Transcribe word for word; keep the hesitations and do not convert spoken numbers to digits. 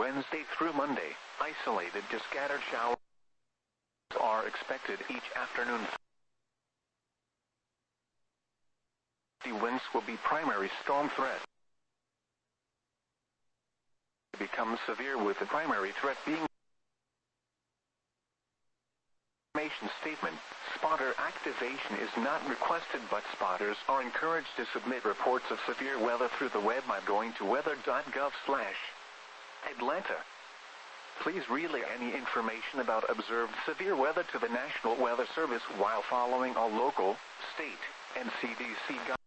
Wednesday through Monday, isolated to scattered showers are expected each afternoon. The winds will be primary storm threat. Becomes severe with the primary threat being information statement. Spotter activation is not requested, but spotters are encouraged to submit reports of severe weather through the web by going to weather dot gov slash Atlanta. Please relay any information about observed severe weather to the National Weather Service while following all local, state, and C D C guidelines.